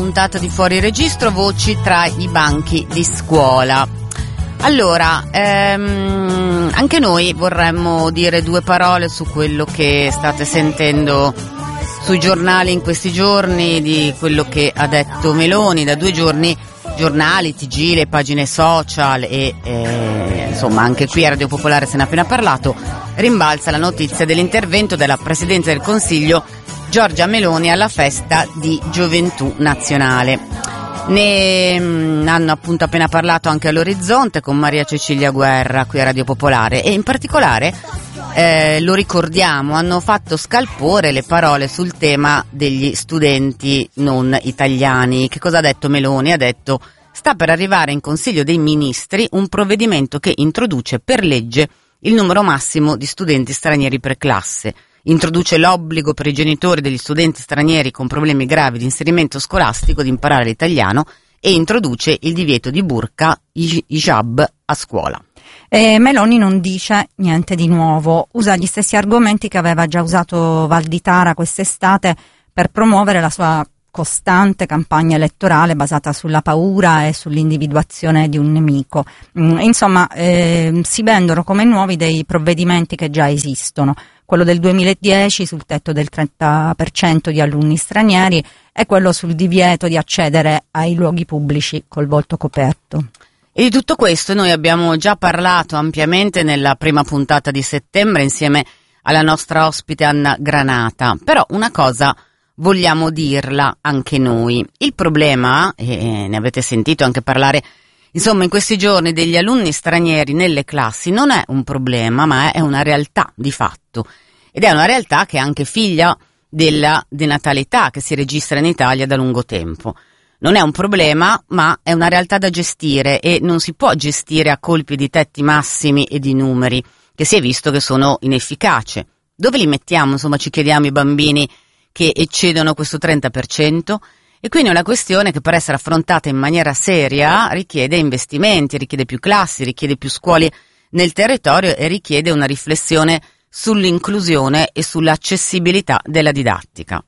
puntata di Fuori Registro, voci tra i banchi di scuola. Allora, anche noi vorremmo dire due parole su quello che state sentendo sui giornali in questi giorni, di quello che ha detto Meloni. Da 2 giorni giornali, TG, le pagine social e insomma anche qui a Radio Popolare se ne è appena parlato, rimbalza la notizia dell'intervento della Presidente del Consiglio Giorgia Meloni alla festa di Gioventù Nazionale. Ne hanno appunto appena parlato anche all'Orizzonte con Maria Cecilia Guerra qui a Radio Popolare e in particolare lo ricordiamo, hanno fatto scalpore le parole sul tema degli studenti non italiani. Che cosa ha detto Meloni? Ha detto: sta per arrivare in Consiglio dei Ministri un provvedimento che introduce per legge il numero massimo di studenti stranieri per classe, introduce l'obbligo per i genitori degli studenti stranieri con problemi gravi di inserimento scolastico di imparare l'italiano e introduce il divieto di burqa, hijab a scuola. Meloni non dice niente di nuovo, usa gli stessi argomenti che aveva già usato Valditara quest'estate per promuovere la sua costante campagna elettorale basata sulla paura e sull'individuazione di un nemico. Insomma, si vendono come nuovi dei provvedimenti che già esistono. Quello del 2010 sul tetto del 30% di alunni stranieri e quello sul divieto di accedere ai luoghi pubblici col volto coperto. E di tutto questo noi abbiamo già parlato ampiamente nella prima puntata di settembre insieme alla nostra ospite Anna Granata, però una cosa vogliamo dirla anche noi. Il problema, e ne avete sentito anche parlare insomma in questi giorni, degli alunni stranieri nelle classi non è un problema, ma è una realtà di fatto. Ed è una realtà che è anche figlia della denatalità che si registra in Italia da lungo tempo. Non è un problema, ma è una realtà da gestire e non si può gestire a colpi di tetti massimi e di numeri, che si è visto che sono inefficaci. Dove li mettiamo, insomma, ci chiediamo, i bambini che eccedono questo 30%? E quindi è una questione che per essere affrontata in maniera seria richiede investimenti, richiede più classi, richiede più scuole nel territorio e richiede una riflessione sull'inclusione e sull'accessibilità della didattica.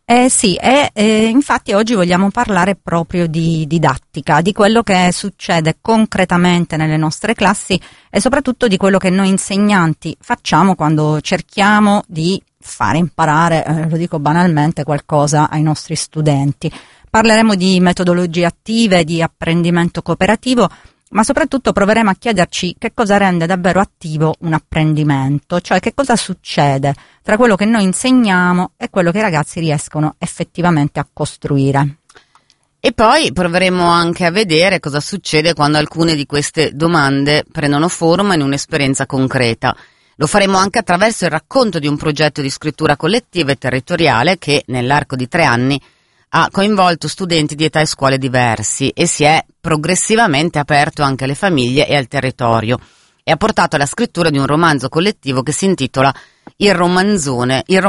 Infatti oggi vogliamo parlare proprio di didattica, di quello che succede concretamente nelle nostre classi e soprattutto di quello che noi insegnanti facciamo quando cerchiamo di fare imparare, lo dico banalmente, qualcosa ai nostri studenti. Parleremo di metodologie attive, di apprendimento cooperativo, ma soprattutto proveremo a chiederci che cosa rende davvero attivo un apprendimento, cioè che cosa succede tra quello che noi insegniamo e quello che i ragazzi riescono effettivamente a costruire. E poi proveremo anche a vedere cosa succede quando alcune di queste domande prendono forma in un'esperienza concreta. Lo faremo anche attraverso il racconto di un progetto di scrittura collettiva e territoriale che nell'arco di 3 anni ha coinvolto studenti di età e scuole diversi e si è progressivamente aperto anche alle famiglie e al territorio e ha portato alla scrittura di un romanzo collettivo che si intitola Il romanzo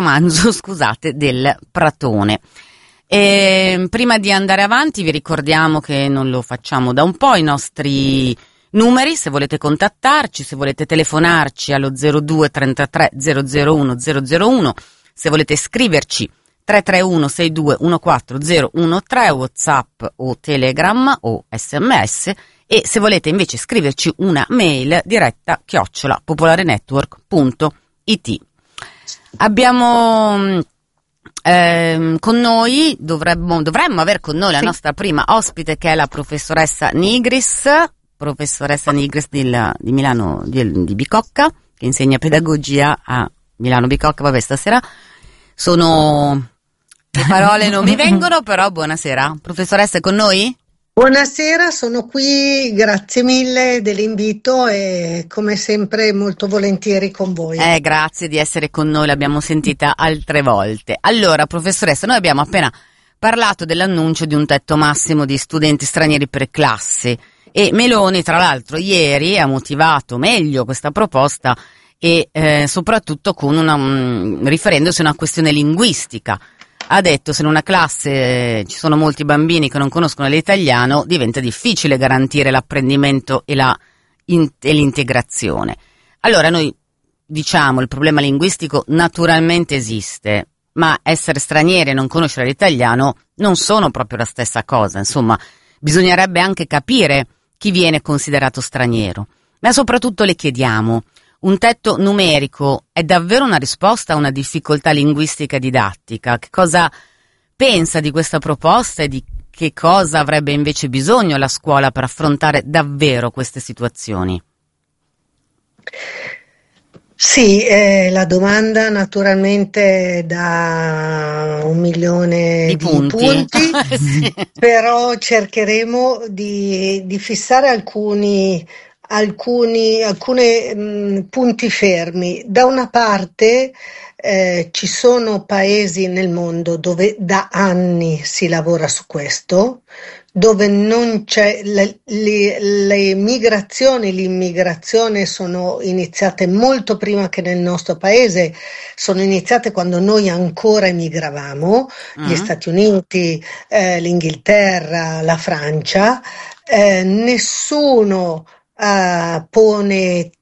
del Pratone. E prima di andare avanti vi ricordiamo che non lo facciamo da un po', i nostri numeri, se volete contattarci, se volete telefonarci allo 02 33 001 001, se volete scriverci 331 62 14013, WhatsApp o Telegram o SMS, e se volete invece scriverci una mail diretta @popolarenetwork.it. Abbiamo con noi, dovremmo aver con noi la nostra prima ospite, che è la professoressa Nigris di Milano, di Bicocca, che insegna pedagogia a Milano Bicocca. Vabbè, stasera le parole non mi vengono, però buonasera. Professoressa, è con noi? Buonasera, sono qui, grazie mille dell'invito e come sempre molto volentieri con voi. Grazie di essere con noi, l'abbiamo sentita altre volte. Allora, professoressa, noi abbiamo appena parlato dell'annuncio di un tetto massimo di studenti stranieri per classe e Meloni, tra l'altro, ieri ha motivato meglio questa proposta e soprattutto con riferendosi a una questione linguistica. Ha detto: se in una classe ci sono molti bambini che non conoscono l'italiano, diventa difficile garantire l'apprendimento e l'integrazione. Allora noi diciamo, il problema linguistico naturalmente esiste, ma essere stranieri e non conoscere l'italiano non sono proprio la stessa cosa, insomma, bisognerebbe anche capire chi viene considerato straniero. Ma soprattutto le chiediamo, un tetto numerico è davvero una risposta a una difficoltà linguistica e didattica? Che cosa pensa di questa proposta e di che cosa avrebbe invece bisogno la scuola per affrontare davvero queste situazioni? Sì, la domanda naturalmente da 1.000.000 di punti, Sì. però cercheremo di fissare alcuni punti fermi. Da una parte ci sono paesi nel mondo dove da anni si lavora su questo, dove non c'è le migrazioni, l'immigrazione sono iniziate molto prima che nel nostro paese, sono iniziate quando noi ancora emigravamo, gli Stati Uniti, l'Inghilterra, la Francia, nessuno pone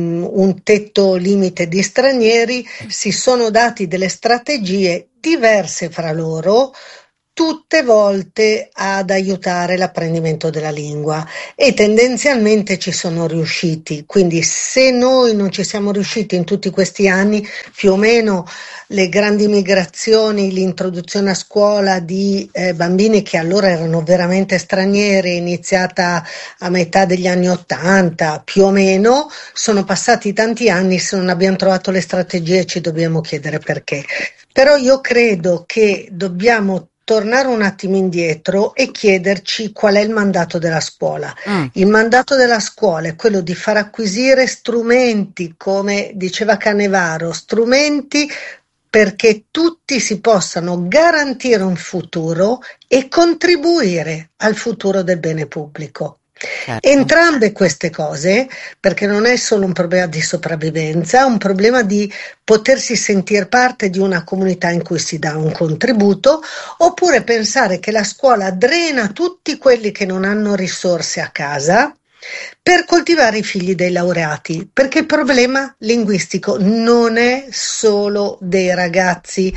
un tetto limite di stranieri, si sono dati delle strategie diverse fra loro, tutte volte ad aiutare l'apprendimento della lingua e tendenzialmente ci sono riusciti. Quindi se noi non ci siamo riusciti in tutti questi anni, più o meno le grandi migrazioni, l'introduzione a scuola di bambini che allora erano veramente stranieri, iniziata a metà degli anni '80, più o meno, sono passati tanti anni, se non abbiamo trovato le strategie ci dobbiamo chiedere perché. Però io credo che dobbiamo tornare un attimo indietro e chiederci qual è il mandato della scuola. Il mandato della scuola è quello di far acquisire strumenti, come diceva Canevaro, strumenti perché tutti si possano garantire un futuro e contribuire al futuro del bene pubblico. Certo. Entrambe queste cose, perché non è solo un problema di sopravvivenza, è un problema di potersi sentire parte di una comunità in cui si dà un contributo, oppure pensare che la scuola drena tutti quelli che non hanno risorse a casa per coltivare i figli dei laureati, perché il problema linguistico non è solo dei ragazzi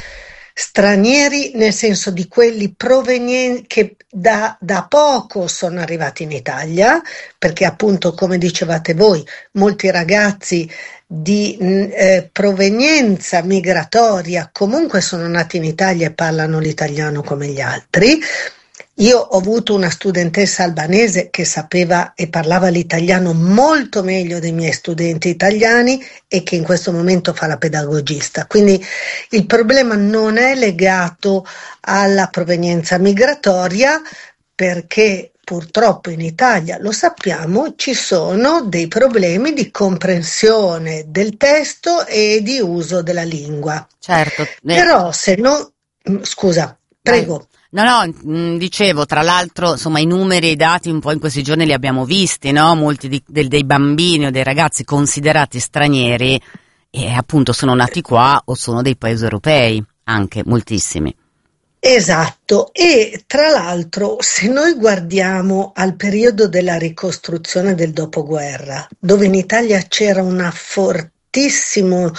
stranieri, nel senso di quelli provenienti che da poco sono arrivati in Italia, perché appunto, come dicevate voi, molti ragazzi di provenienza migratoria comunque sono nati in Italia e parlano l'italiano come gli altri. Io ho avuto una studentessa albanese che sapeva e parlava l'italiano molto meglio dei miei studenti italiani e che in questo momento fa la pedagogista. Quindi il problema non è legato alla provenienza migratoria, perché purtroppo in Italia, lo sappiamo, ci sono dei problemi di comprensione del testo e di uso della lingua. Certo. Però se non... Scusa, prego. No, dicevo, tra l'altro, insomma, i numeri e i dati un po' in questi giorni li abbiamo visti, no? Molti dei bambini o dei ragazzi considerati stranieri e appunto sono nati qua o sono dei paesi europei, anche moltissimi. Esatto, e tra l'altro se noi guardiamo al periodo della ricostruzione del dopoguerra, dove in Italia c'era un altissimo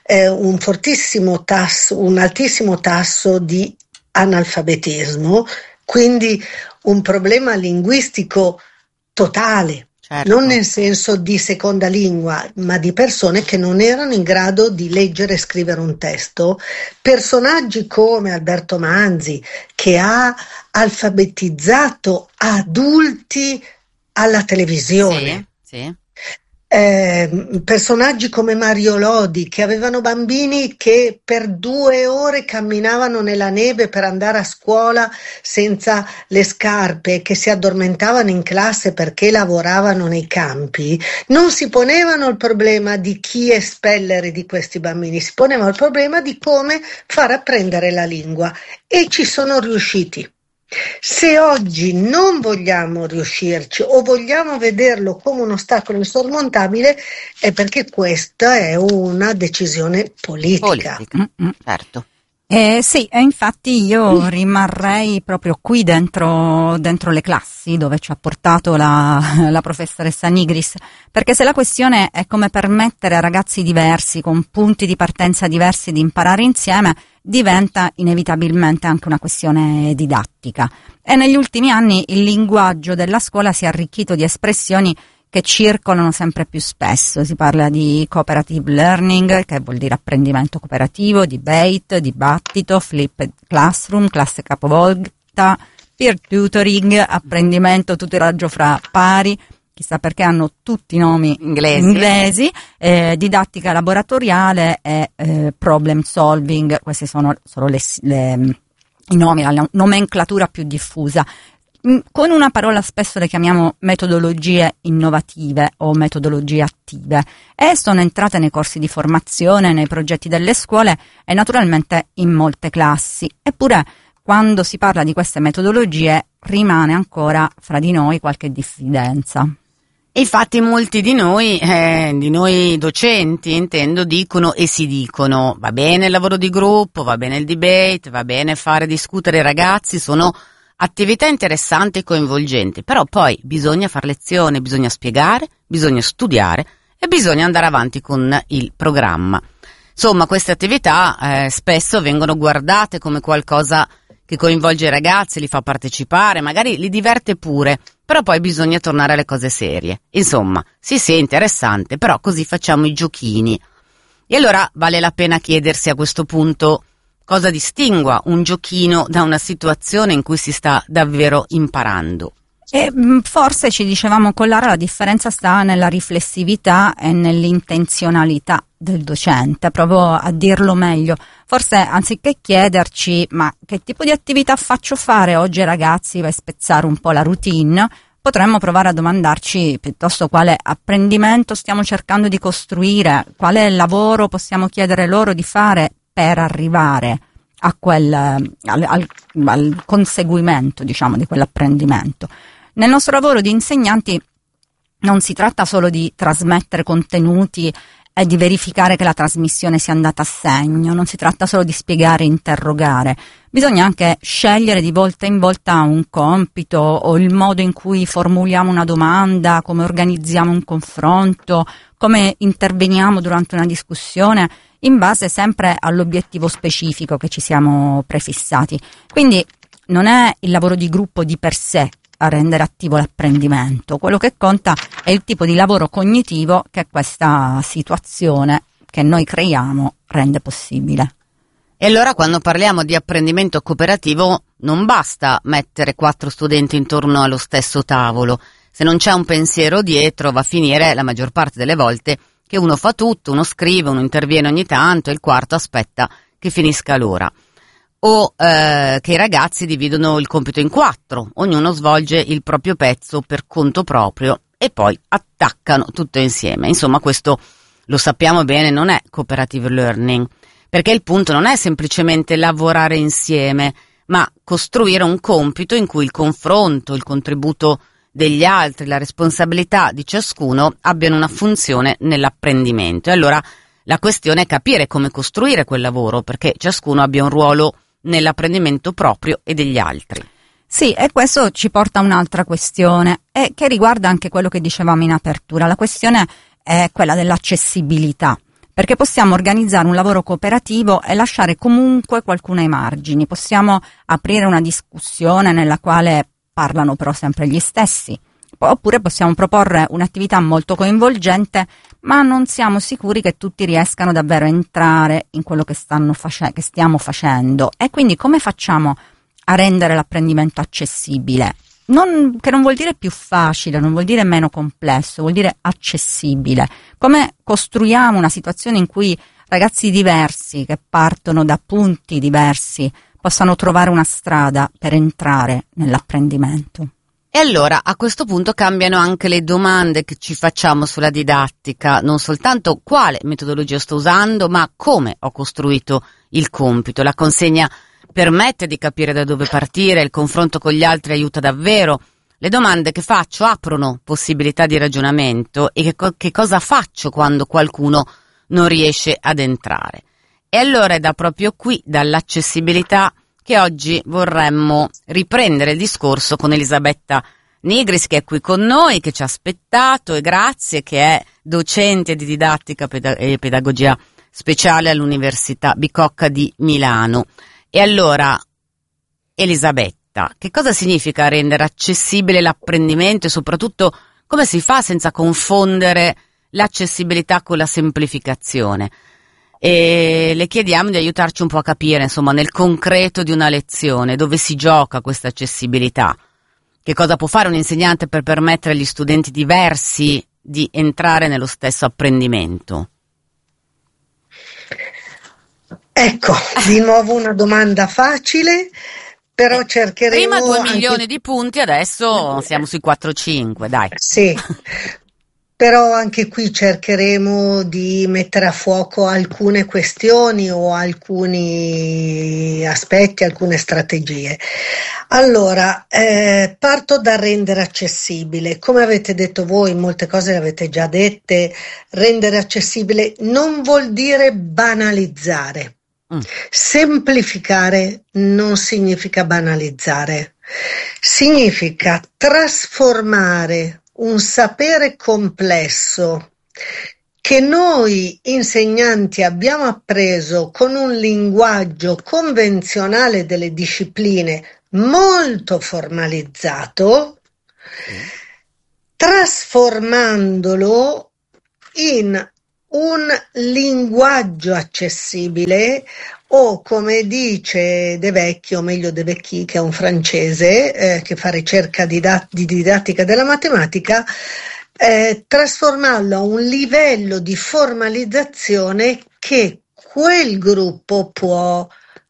tasso di analfabetismo, quindi un problema linguistico totale, certo. Non nel senso di seconda lingua, ma di persone che non erano in grado di leggere e scrivere un testo. Personaggi come Alberto Manzi, che ha alfabetizzato adulti alla televisione. Sì. Personaggi come Mario Lodi, che avevano bambini che per 2 ore camminavano nella neve per andare a scuola senza le scarpe, che si addormentavano in classe perché lavoravano nei campi, non si ponevano il problema di chi espellere di questi bambini, si ponevano il problema di come far apprendere la lingua, e ci sono riusciti. Se oggi non vogliamo riuscirci o vogliamo vederlo come un ostacolo insormontabile, è perché questa è una decisione politica. Certo. Sì, e infatti io rimarrei proprio qui dentro le classi dove ci ha portato la professoressa Nigris, perché se la questione è come permettere a ragazzi diversi, con punti di partenza diversi, di imparare insieme, diventa inevitabilmente anche una questione didattica. E negli ultimi anni il linguaggio della scuola si è arricchito di espressioni che circolano sempre più spesso. Si parla di cooperative learning, che vuol dire apprendimento cooperativo, debate, dibattito, flipped classroom, classe capovolta, peer tutoring, apprendimento, tutoraggio fra pari, chissà perché hanno tutti nomi inglesi, didattica laboratoriale e problem solving. Questi sono solo i nomi, la nomenclatura più diffusa. Con una parola spesso le chiamiamo metodologie innovative o metodologie attive, e sono entrate nei corsi di formazione, nei progetti delle scuole e naturalmente in molte classi. Eppure quando si parla di queste metodologie rimane ancora fra di noi qualche diffidenza. Infatti molti di noi docenti intendo, dicono e si dicono: va bene il lavoro di gruppo, va bene il debate, va bene fare discutere i ragazzi, sono attività interessanti e coinvolgenti, però poi bisogna fare lezione, bisogna spiegare, bisogna studiare e bisogna andare avanti con il programma. Insomma, queste attività spesso vengono guardate come qualcosa che coinvolge i ragazzi, li fa partecipare, magari li diverte pure, però poi bisogna tornare alle cose serie. Insomma, sì, interessante, però così facciamo i giochini. E allora vale la pena chiedersi a questo punto cosa distingua un giochino da una situazione in cui si sta davvero imparando. E forse, ci dicevamo con Lara, la differenza sta nella riflessività e nell'intenzionalità del docente, proprio a dirlo meglio. Forse anziché chiederci ma che tipo di attività faccio fare oggi ai ragazzi per spezzare un po' la routine, potremmo provare a domandarci piuttosto quale apprendimento stiamo cercando di costruire, quale lavoro possiamo chiedere loro di fare per arrivare a al conseguimento, diciamo, di quell'apprendimento. Nel nostro lavoro di insegnanti non si tratta solo di trasmettere contenuti e di verificare che la trasmissione sia andata a segno, non si tratta solo di spiegare e interrogare, bisogna anche scegliere di volta in volta un compito o il modo in cui formuliamo una domanda, come organizziamo un confronto, come interveniamo durante una discussione, in base sempre all'obiettivo specifico che ci siamo prefissati. Quindi non è il lavoro di gruppo di per sé a rendere attivo l'apprendimento, quello che conta è il tipo di lavoro cognitivo che questa situazione che noi creiamo rende possibile. E allora quando parliamo di apprendimento cooperativo non basta mettere 4 studenti intorno allo stesso tavolo. Se non c'è un pensiero dietro, va a finire la maggior parte delle volte che uno fa tutto, uno scrive, uno interviene ogni tanto e il quarto aspetta che finisca l'ora. O che i ragazzi dividono il compito in 4, ognuno svolge il proprio pezzo per conto proprio e poi attaccano tutto insieme. Insomma, questo lo sappiamo bene, non è cooperative learning, perché il punto non è semplicemente lavorare insieme, ma costruire un compito in cui il confronto, il contributo degli altri, la responsabilità di ciascuno abbiano una funzione nell'apprendimento. E allora la questione è capire come costruire quel lavoro, perché ciascuno abbia un ruolo nell'apprendimento proprio e degli altri. Sì, e questo ci porta a un'altra questione, che riguarda anche quello che dicevamo in apertura. La questione è quella dell'accessibilità, perché possiamo organizzare un lavoro cooperativo e lasciare comunque qualcuno ai margini. Possiamo aprire una discussione nella quale parlano però sempre gli stessi, oppure possiamo proporre un'attività molto coinvolgente, ma non siamo sicuri che tutti riescano davvero a entrare in quello che stiamo facendo. E quindi come facciamo a rendere l'apprendimento accessibile? Che non vuol dire più facile, non vuol dire meno complesso, vuol dire accessibile. Come costruiamo una situazione in cui ragazzi diversi, che partono da punti diversi, possano trovare una strada per entrare nell'apprendimento? E allora a questo punto cambiano anche le domande che ci facciamo sulla didattica, non soltanto quale metodologia sto usando, ma come ho costruito il compito. La consegna permette di capire da dove partire, il confronto con gli altri aiuta davvero. Le domande che faccio aprono possibilità di ragionamento e che cosa faccio quando qualcuno non riesce ad entrare. E allora è da proprio qui, dall'accessibilità, che oggi vorremmo riprendere il discorso con Elisabetta Nigris, che è qui con noi, che ci ha aspettato, e grazie, che è docente di didattica e pedagogia speciale all'Università Bicocca di Milano. E allora, Elisabetta, che cosa significa rendere accessibile l'apprendimento e soprattutto come si fa senza confondere l'accessibilità con la semplificazione? E le chiediamo di aiutarci un po' a capire, insomma, nel concreto di una lezione, dove si gioca questa accessibilità. Che cosa può fare un insegnante per permettere agli studenti diversi di entrare nello stesso apprendimento? Ecco, di nuovo una domanda facile, però cercheremo... Prima 2 milioni di punti, adesso siamo sui 4-5, dai. Sì, però anche qui cercheremo di mettere a fuoco alcune questioni o alcuni aspetti, alcune strategie. Allora, parto dal rendere accessibile. Come avete detto voi, molte cose le avete già dette, rendere accessibile non vuol dire banalizzare. Semplificare non significa banalizzare, significa trasformare un sapere complesso che noi insegnanti abbiamo appreso con un linguaggio convenzionale delle discipline molto formalizzato, trasformandolo in un linguaggio accessibile, o come dice De Vecchio, meglio De Vecchi, che è un francese che fa ricerca di didattica della matematica, trasformarlo a un livello di formalizzazione che quel gruppo può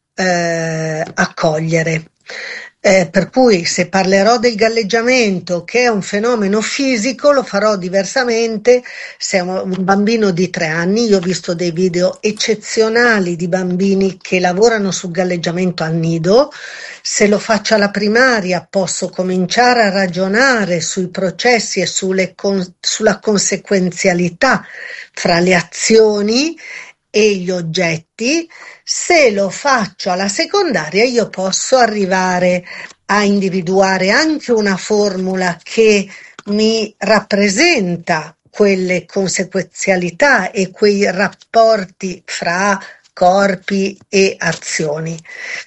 accogliere. Per cui se parlerò del galleggiamento, che è un fenomeno fisico, lo farò diversamente. Se è un bambino di 3 anni, io ho visto dei video eccezionali di bambini che lavorano sul galleggiamento al nido. Se lo faccio alla primaria posso cominciare a ragionare sui processi e sulla conseguenzialità fra le azioni e gli oggetti. Se lo faccio alla secondaria io posso arrivare a individuare anche una formula che mi rappresenta quelle conseguenzialità e quei rapporti fra corpi e azioni.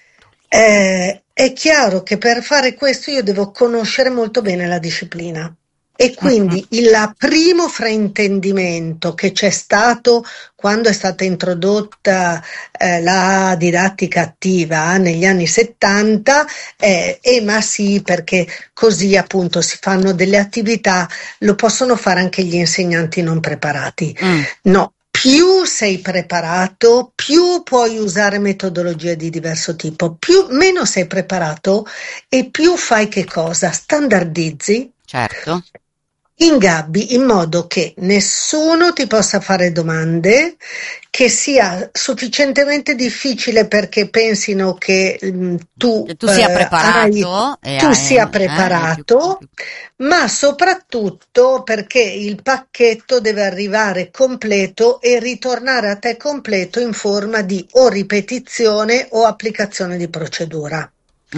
È chiaro che per fare questo io devo conoscere molto bene la disciplina. E quindi il primo fraintendimento che c'è stato quando è stata introdotta la didattica attiva negli anni 70 è ma sì, perché così appunto si fanno delle attività, lo possono fare anche gli insegnanti non preparati. No. Più sei preparato, più puoi usare metodologie di diverso tipo, meno sei preparato e più fai che cosa? Standardizzi. Certo. Ingabbi in modo che nessuno ti possa fare domande, che sia sufficientemente difficile perché pensino che tu sia preparato, sia preparato, ma soprattutto perché il pacchetto deve arrivare completo e ritornare a te completo in forma di o ripetizione o applicazione di procedura.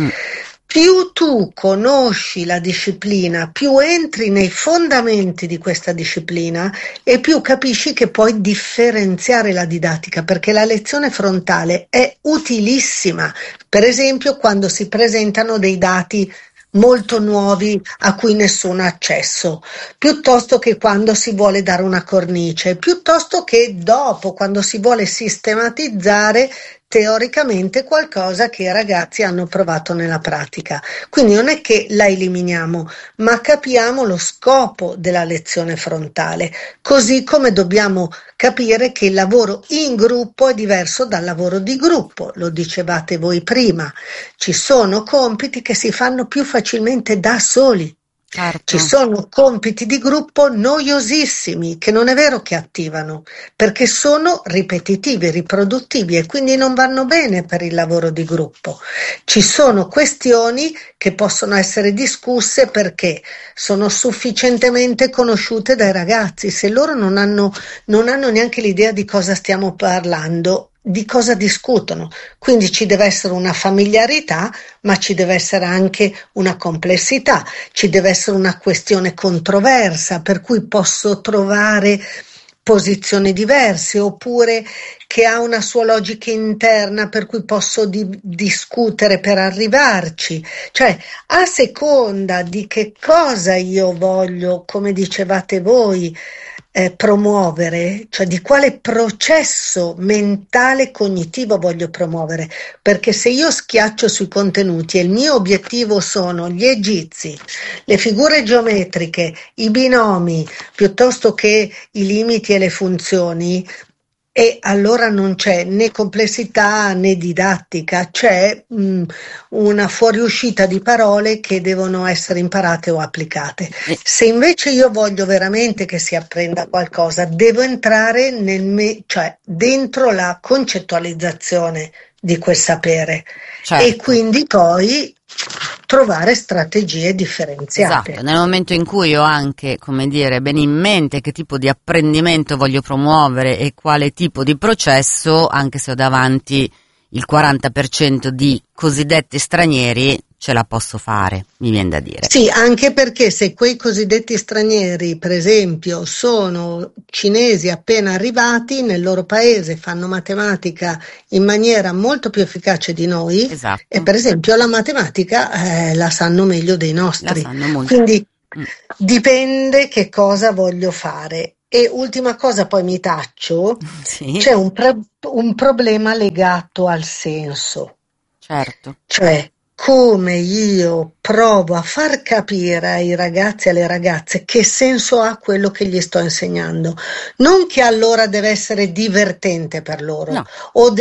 Più tu conosci la disciplina, più entri nei fondamenti di questa disciplina e più capisci che puoi differenziare la didattica, perché la lezione frontale è utilissima, per esempio quando si presentano dei dati molto nuovi a cui nessuno ha accesso, piuttosto che quando si vuole dare una cornice, piuttosto che dopo, quando si vuole sistematizzare teoricamente qualcosa che i ragazzi hanno provato nella pratica. Quindi non è che la eliminiamo, ma capiamo lo scopo della lezione frontale, così come dobbiamo capire che il lavoro in gruppo è diverso dal lavoro di gruppo, lo dicevate voi prima. Ci sono compiti che si fanno più facilmente da soli. Certo. Ci sono compiti di gruppo noiosissimi, che non è vero che attivano, perché sono ripetitivi, riproduttivi e quindi non vanno bene per il lavoro di gruppo. Ci sono questioni che possono essere discusse perché sono sufficientemente conosciute dai ragazzi. Se loro non hanno neanche l'idea di cosa stiamo parlando, di cosa discutono. Quindi ci deve essere una familiarità, ma ci deve essere anche una complessità, ci deve essere una questione controversa, per cui posso trovare posizioni diverse, oppure che ha una sua logica interna per cui posso discutere per arrivarci. Cioè, a seconda di che cosa io voglio, come dicevate voi, promuovere, cioè di quale processo mentale cognitivo voglio promuovere, perché se io schiaccio sui contenuti e il mio obiettivo sono gli egizi, le figure geometriche, i binomi, piuttosto che i limiti e le funzioni, e allora non c'è né complessità né didattica, c'è una fuoriuscita di parole che devono essere imparate o applicate. Se invece io voglio veramente che si apprenda qualcosa, devo entrare cioè dentro la concettualizzazione di quel sapere, certo. E quindi poi trovare strategie differenziate. Esatto, nel momento in cui ho anche, come dire, bene in mente che tipo di apprendimento voglio promuovere e quale tipo di processo, anche se ho davanti il 40% di cosiddetti stranieri, ce la posso fare, mi viene da dire. Sì, anche perché se quei cosiddetti stranieri, per esempio, sono cinesi appena arrivati nel loro paese, fanno matematica in maniera molto più efficace di noi, esatto. E per esempio la matematica la sanno meglio dei nostri. La sanno molto. Quindi dipende che cosa voglio fare. E ultima cosa, poi mi taccio, sì. C'è un problema legato al senso. Certo. Cioè, come io provo a far capire ai ragazzi e alle ragazze che senso ha quello che gli sto insegnando. Non che allora deve essere divertente per loro, no. O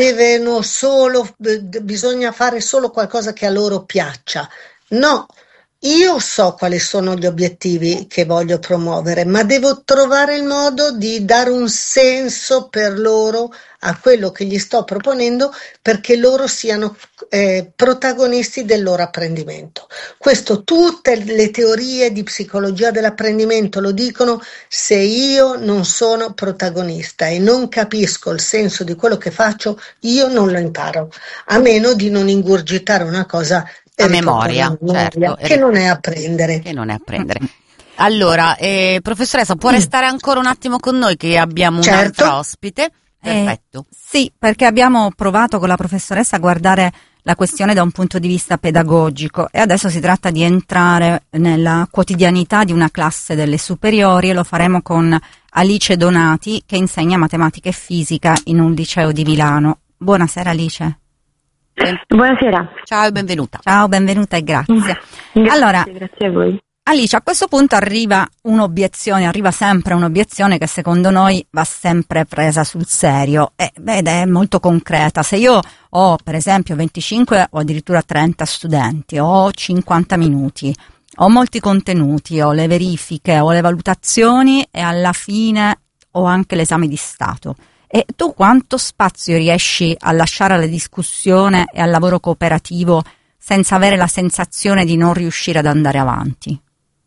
bisogna fare solo qualcosa che a loro piaccia. No. Io so quali sono gli obiettivi che voglio promuovere, ma devo trovare il modo di dare un senso per loro a quello che gli sto proponendo, perché loro siano protagonisti del loro apprendimento. Questo tutte le teorie di psicologia dell'apprendimento lo dicono. Se io non sono protagonista e non capisco il senso di quello che faccio, io non lo imparo, a meno di non ingurgitare una cosa a memoria, certo, che non è apprendere. Allora, professoressa, può restare ancora un attimo con noi che abbiamo un altro ospite? Perfetto. Sì, perché abbiamo provato con la professoressa a guardare la questione da un punto di vista pedagogico e adesso si tratta di entrare nella quotidianità di una classe delle superiori e lo faremo con Alice Donati, che insegna matematica e fisica in un liceo di Milano. Buonasera Alice. Buonasera. Ciao e benvenuta. Ciao, benvenuta e grazie. Allora, grazie a voi. Alice, a questo punto arriva sempre un'obiezione che secondo noi va sempre presa sul serio ed è molto concreta. Se io ho per esempio 25 o addirittura 30 studenti, ho 50 minuti, ho molti contenuti, ho le verifiche, ho le valutazioni e alla fine ho anche l'esame di Stato. E tu quanto spazio riesci a lasciare alla discussione e al lavoro cooperativo senza avere la sensazione di non riuscire ad andare avanti?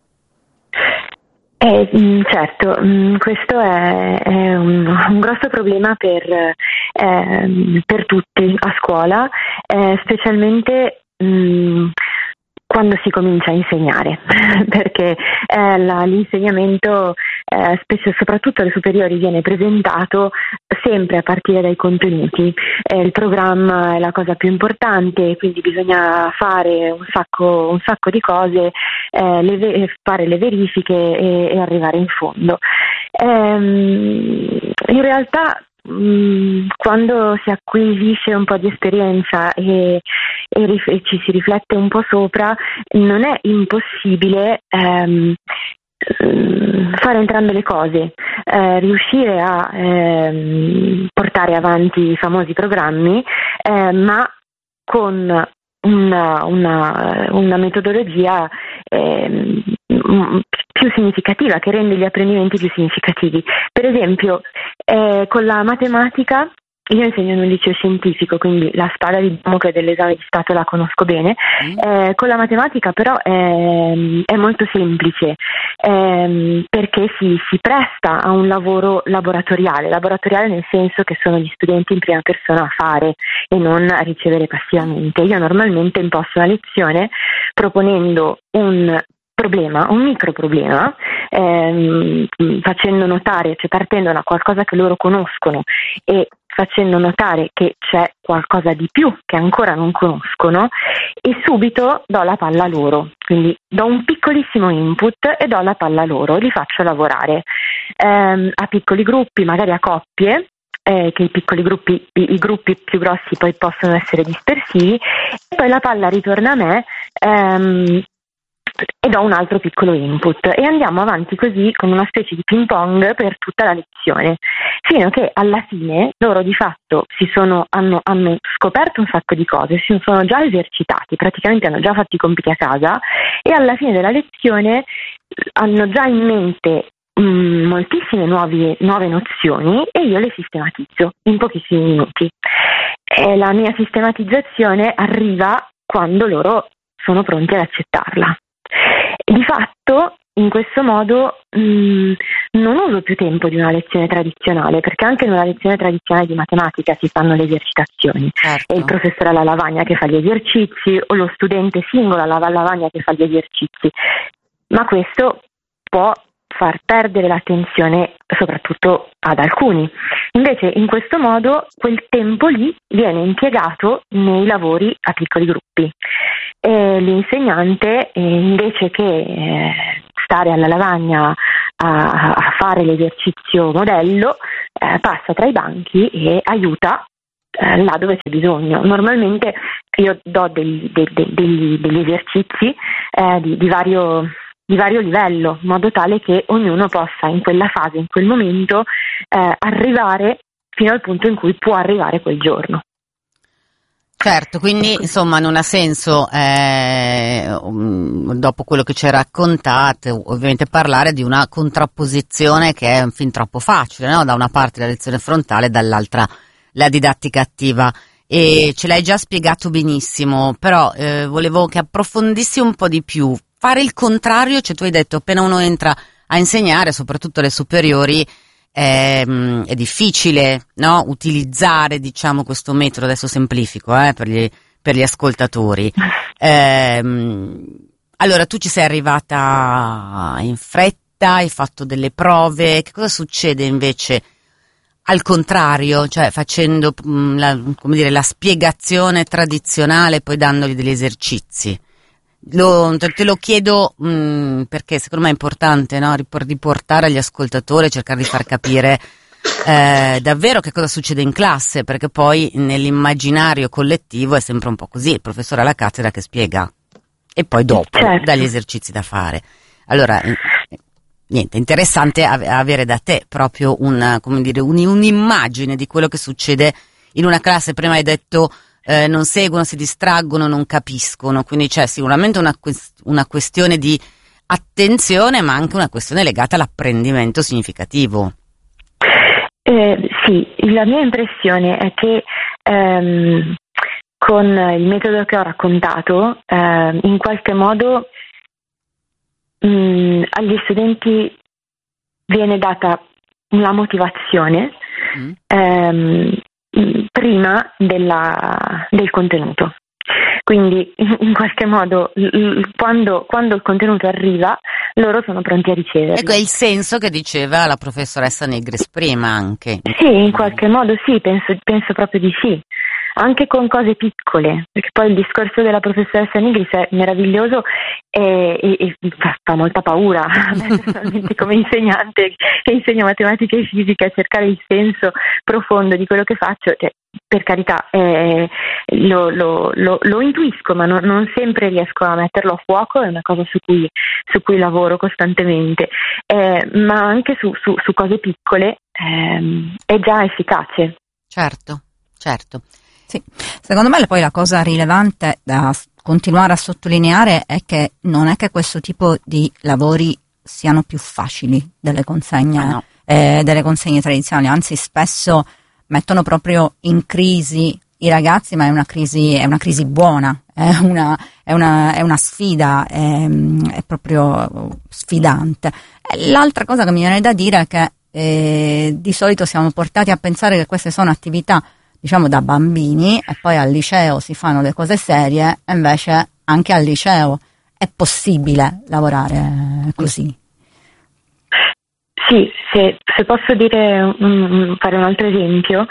Certo, questo è un grosso problema per tutti a scuola, specialmente quando si comincia a insegnare, perché l'insegnamento, soprattutto alle superiori, viene presentato sempre a partire dai contenuti. Il programma è la cosa più importante, quindi bisogna fare un sacco di cose, fare le verifiche e arrivare in fondo. In realtà, quando si acquisisce un po' di esperienza e ci si riflette un po' sopra, non è impossibile fare entrambe le cose, riuscire a portare avanti i famosi programmi, ma con una metodologia più significativa, che rende gli apprendimenti più significativi. Per esempio, con la matematica io insegno in un liceo scientifico, quindi la spada di Damocle dell'esame di Stato la conosco bene. Con la matematica però è molto semplice, perché si presta a un lavoro laboratoriale nel senso che sono gli studenti in prima persona a fare e non a ricevere passivamente. Io normalmente imposto la lezione proponendo un micro problema, facendo notare, cioè partendo da qualcosa che loro conoscono e facendo notare che c'è qualcosa di più che ancora non conoscono, e subito do la palla loro, quindi do un piccolissimo input e do la palla loro, li faccio lavorare a piccoli gruppi, magari a coppie, che i gruppi più grossi poi possono essere dispersivi, e poi la palla ritorna a me e do un altro piccolo input e andiamo avanti così con una specie di ping pong per tutta la lezione, fino a che alla fine loro di fatto hanno scoperto un sacco di cose, si sono già esercitati, praticamente hanno già fatto i compiti a casa, e alla fine della lezione hanno già in mente moltissime nuove nozioni, e io le sistematizzo in pochissimi minuti. E la mia sistematizzazione arriva quando loro sono pronti ad accettarla. Di fatto, in questo modo non uso più tempo di una lezione tradizionale, perché anche in una lezione tradizionale di matematica si fanno le esercitazioni. Certo. È il professore alla lavagna che fa gli esercizi, o lo studente singolo alla lavagna che fa gli esercizi, ma questo può far perdere l'attenzione soprattutto ad alcuni. Invece in questo modo quel tempo lì viene impiegato nei lavori a piccoli gruppi. E l'insegnante, invece che stare alla lavagna a fare l'esercizio modello, passa tra i banchi e aiuta là dove c'è bisogno. Normalmente io do degli esercizi di vario livello, in modo tale che ognuno possa in quella fase, in quel momento, arrivare fino al punto in cui può arrivare quel giorno. Certo, quindi insomma non ha senso, dopo quello che ci hai raccontato, ovviamente parlare di una contrapposizione che è fin troppo facile, no? Da una parte la lezione frontale, dall'altra la didattica attiva. E ce l'hai già spiegato benissimo, però volevo che approfondissi un po' di più. Fare il contrario, cioè tu hai detto appena uno entra a insegnare, soprattutto alle superiori, è difficile, no? Utilizzare, diciamo, questo metodo, adesso semplifico, per gli ascoltatori. Allora, tu ci sei arrivata in fretta, hai fatto delle prove, che cosa succede invece al contrario, cioè facendo la spiegazione tradizionale, poi dandogli degli esercizi? Te lo chiedo perché secondo me è importante, no? Riportare agli ascoltatori, cercare di far capire davvero che cosa succede in classe, perché poi nell'immaginario collettivo è sempre un po' così, il professore alla cattedra che spiega e poi dopo dà gli esercizi da fare. Allora, niente, interessante avere da te proprio un'immagine di quello che succede in una classe. Prima hai detto non seguono, si distraggono, non capiscono, quindi c'è sicuramente una questione di attenzione, ma anche una questione legata all'apprendimento significativo. Sì, la mia impressione è che con il metodo che ho raccontato, in qualche modo agli studenti viene data la motivazione prima del contenuto. Quindi in qualche modo quando il contenuto arriva, loro sono pronti a riceverlo. Ecco, è il senso che diceva la professoressa Negris prima anche. Sì, in qualche modo sì, penso proprio di sì. Anche con cose piccole, perché poi il discorso della professoressa Negris è meraviglioso e fa molta paura a me personalmente come insegnante che insegno matematica e fisica, cercare il senso profondo di quello che faccio, cioè, per carità lo intuisco, ma non sempre riesco a metterlo a fuoco, è una cosa su cui lavoro costantemente, ma anche su cose piccole è già efficace. Certo. Sì, secondo me poi la cosa rilevante da continuare a sottolineare è che non è che questo tipo di lavori siano più facili delle consegne, delle consegne tradizionali, anzi spesso mettono proprio in crisi i ragazzi, ma è una crisi buona, è una sfida, è proprio sfidante. E l'altra cosa che mi viene da dire è che di solito siamo portati a pensare che queste sono attività, diciamo, da bambini, e poi al liceo si fanno le cose serie, e invece anche al liceo è possibile lavorare così. Sì, se posso dire, fare un altro esempio,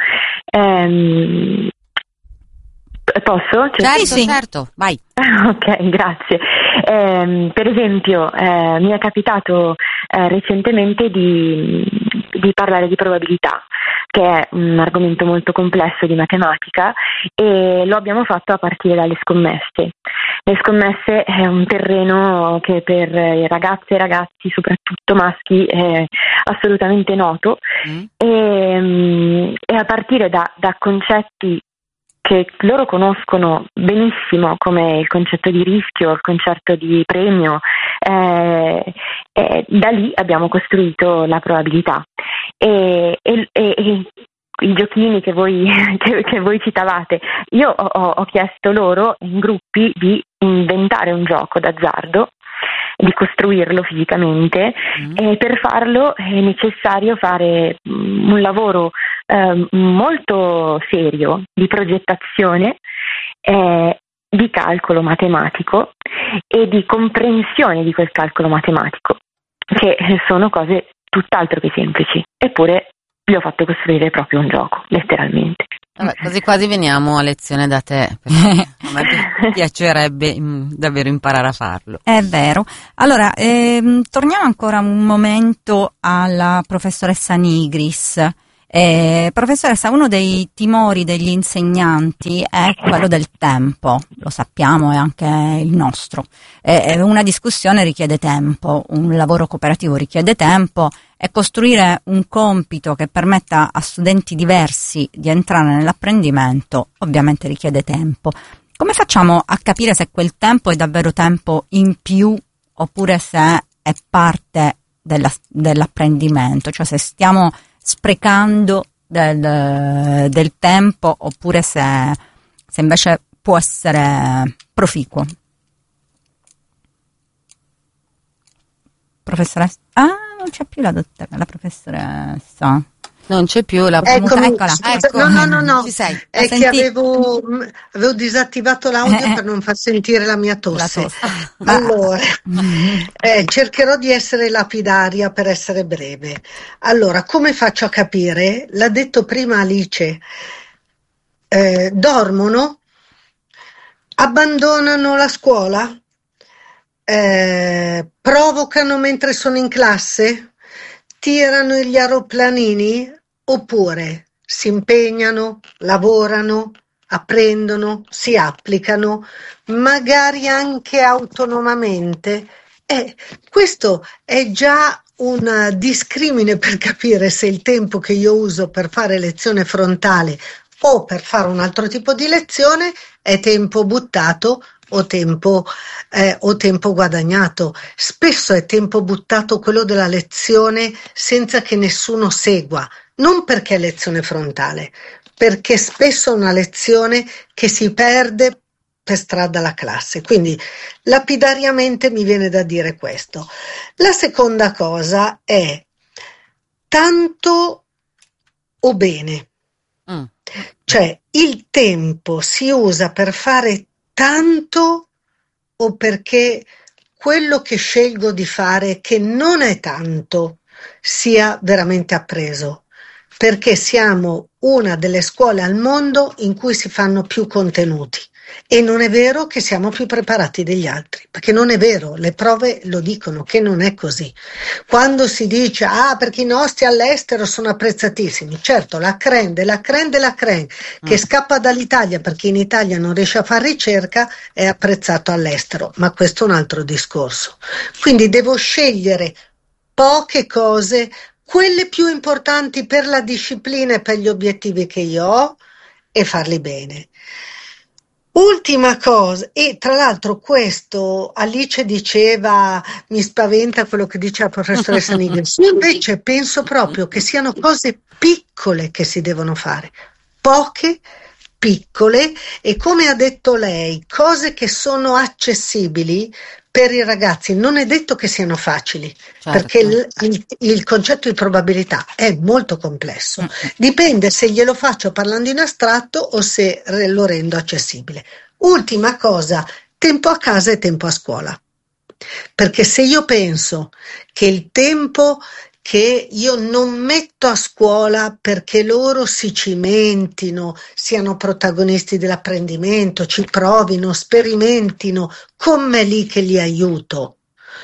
posso? Certo, vai. Ok, grazie. Per esempio, mi è capitato recentemente di parlare di probabilità, che è un argomento molto complesso di matematica, e lo abbiamo fatto a partire dalle scommesse. Le scommesse è un terreno che per i ragazze e ragazzi, soprattutto maschi, è assolutamente noto, e a partire da concetti che loro conoscono benissimo, come il concetto di rischio, il concetto di premio, da lì abbiamo costruito la probabilità. E i giochini che voi citavate, io ho chiesto loro in gruppi di inventare un gioco d'azzardo, di costruirlo fisicamente, e per farlo è necessario fare un lavoro molto serio di progettazione, di calcolo matematico e di comprensione di quel calcolo matematico, che sono cose tutt'altro che semplici, eppure gli ho fatto costruire proprio un gioco, letteralmente. Vabbè, quasi quasi veniamo a lezione da te, perché a me piacerebbe davvero imparare a farlo. È vero. Allora, torniamo ancora un momento alla professoressa Nigris. Professoressa, uno dei timori degli insegnanti è quello del tempo, lo sappiamo, è anche il nostro. Una discussione richiede tempo, un lavoro cooperativo richiede tempo, e costruire un compito che permetta a studenti diversi di entrare nell'apprendimento ovviamente richiede tempo. Come facciamo a capire se quel tempo è davvero tempo in più oppure se è parte dell'apprendimento, cioè se stiamo sprecando del tempo oppure se invece può essere proficuo? Professoressa? Non c'è più la professoressa. Non c'è più la Eccomi, eccola. Ecco. No. Ci sei. È che avevo disattivato l'audio per non far sentire la mia tosse. Allora, cercherò di essere lapidaria per essere breve. Allora, come faccio a capire? L'ha detto prima Alice. Dormono? Abbandonano la scuola? Provocano mentre sono in classe? Tirano gli aeroplanini? Oppure si impegnano, lavorano, apprendono, si applicano, magari anche autonomamente? Questo è già un discrimine per capire se il tempo che io uso per fare lezione frontale o per fare un altro tipo di lezione è tempo buttato o tempo guadagnato. Spesso è tempo buttato quello della lezione senza che nessuno segua, non perché è lezione frontale, perché spesso è una lezione che si perde per strada alla classe. Quindi lapidariamente mi viene da dire questo. La seconda cosa è tanto o bene. Cioè il tempo si usa per fare tanto o perché quello che scelgo di fare, che non è tanto, sia veramente appreso, perché siamo una delle scuole al mondo in cui si fanno più contenuti. E non è vero che siamo più preparati degli altri, perché non è vero, le prove lo dicono che non è così. Quando si dice perché i nostri all'estero sono apprezzatissimi, certo, la crème che scappa dall'Italia perché in Italia non riesce a fare ricerca è apprezzato all'estero, ma questo è un altro discorso. Quindi devo scegliere poche cose, quelle più importanti per la disciplina e per gli obiettivi che io ho, e farli bene. Ultima cosa, e tra l'altro questo Alice diceva mi spaventa quello che dice la professoressa Nigris, io invece penso proprio che siano cose piccole che si devono fare, poche, piccole, e come ha detto lei, cose che sono accessibili per i ragazzi. Non è detto che siano facili, certo, perché il concetto di probabilità è molto complesso. Dipende se glielo faccio parlando in astratto o se lo rendo accessibile. Ultima cosa, tempo a casa e tempo a scuola. Perché se io penso che il tempo che io non metto a scuola perché loro si cimentino, siano protagonisti dell'apprendimento, ci provino, sperimentino, come lì che li aiuto,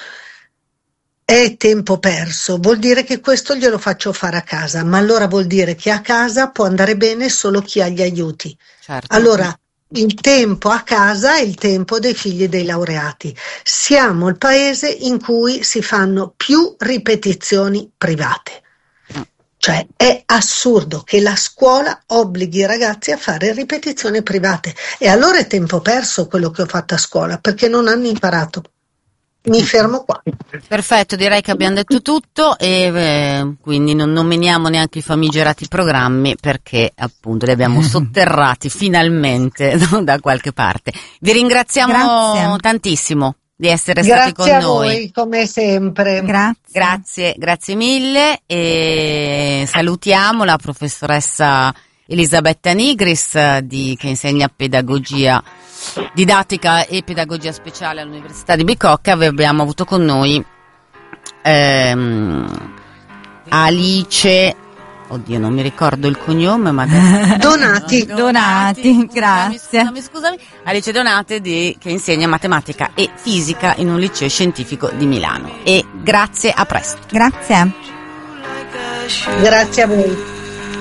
è tempo perso, vuol dire che questo glielo faccio fare a casa, ma allora vuol dire che a casa può andare bene solo chi ha gli aiuti. certo. Allora, il tempo a casa è il tempo dei figli dei laureati. Siamo il paese in cui si fanno più ripetizioni private. Cioè è assurdo che la scuola obblighi i ragazzi a fare ripetizioni private. E allora è tempo perso quello che ho fatto a scuola, perché non hanno imparato. Mi fermo qua. Perfetto, direi che abbiamo detto tutto e quindi non nominiamo neanche i famigerati programmi perché appunto li abbiamo sotterrati finalmente da qualche parte. Vi ringraziamo tantissimo di essere stati con Grazie a noi. voi, come sempre. Grazie Mille e salutiamo la professoressa Elisabetta Nigris che insegna pedagogia didattica e pedagogia speciale all'Università di Bicocca. Abbiamo avuto con noi Alice, oddio non mi ricordo il cognome, ma Donati, grazie. Scusami, Alice Donati che insegna matematica e fisica in un liceo scientifico di Milano. E grazie, a presto. Grazie Grazie a voi.